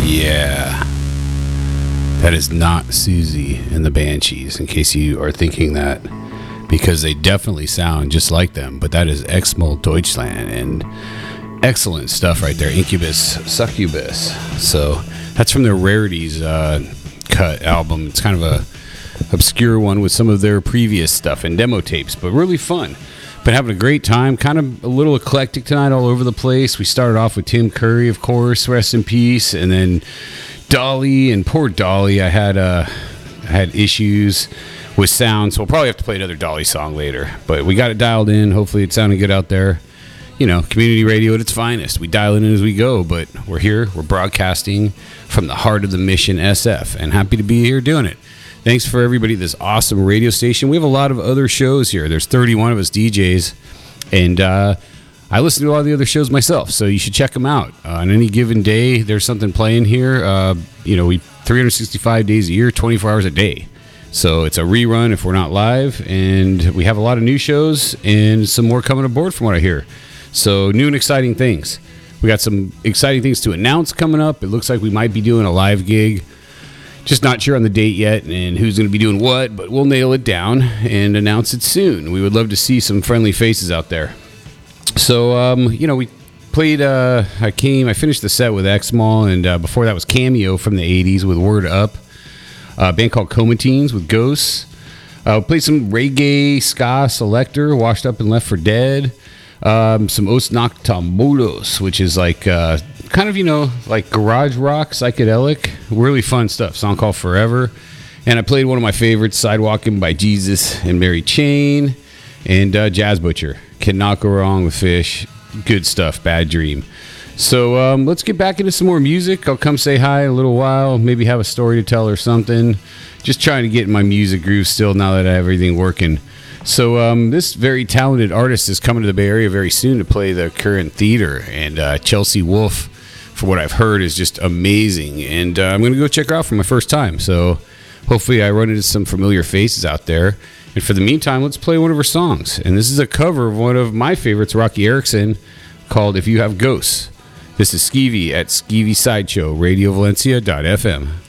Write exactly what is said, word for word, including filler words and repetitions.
Yeah. That is not Susie and the Banshees, in case you are thinking that, because they definitely sound just like them. But that is Exmal Deutschland, and excellent stuff right there. Incubus, Succubus. So that's from their Rarities uh, cut album. It's kind of a obscure one with some of their previous stuff and demo tapes, but really fun. Been having a great time, kind of a little eclectic tonight, all over the place. We started off with Tim Curry, of course, rest in peace, and then Dolly, and poor Dolly. I had uh, I had issues with sound, so we'll probably have to play another Dolly song later. But we got it dialed in. Hopefully it sounded good out there. You know, community radio at its finest. We dial it in as we go, but we're here. We're broadcasting from the heart of the Mission S F, and happy to be here doing it. Thanks for everybody at this awesome radio station. We have a lot of other shows here. There's thirty-one of us D Js, and uh, I listen to a lot of the other shows myself, so you should check them out. Uh, on any given day, there's something playing here. Uh, you know, we three hundred sixty-five days a year, twenty-four hours a day. So it's a rerun if we're not live, and we have a lot of new shows and some more coming aboard from what I hear. So new and exciting things. We got some exciting things to announce coming up. It looks like we might be doing a live gig. Just not sure on the date yet and who's going to be doing what, but we'll nail it down and announce it soon. We would love to see some friendly faces out there. So, um, you know, we played, uh, I came, I finished the set with Exmal, and uh, before that was Cameo from the eighties with Word Up, a band called Comatines with Ghosts. Uh, played some reggae, ska, Selector, Washed Up and Left for Dead. Um, some Os Noctambulos, which is like uh, kind of, you know, like garage rock, psychedelic, really fun stuff. Song called Forever. And I played one of my favorites, Sidewalking by Jesus and Mary Chain, and uh, Jazz Butcher. Cannot go wrong with Fish. Good stuff, Bad Dream. So um, let's get back into some more music. I'll come say hi in a little while, maybe have a story to tell or something. Just trying to get in my music groove still now that I have everything working. So um, this very talented artist is coming to the Bay Area very soon to play the Current Theater, and uh, Chelsea Wolfe, for what I've heard, is just amazing, and uh, I'm going to go check her out for my first time, so hopefully I run into some familiar faces out there. And for the meantime, let's play one of her songs, and this is a cover of one of my favorites, Rocky Erickson, called If You Have Ghosts. This is Skeevy at Skeevy Sideshow, radio valencia dot f m.